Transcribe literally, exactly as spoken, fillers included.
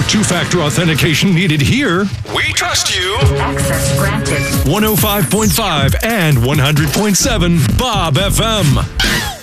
two-factor authentication needed here. We trust you. Access granted. one oh five point five and one hundred point seven Bob F M.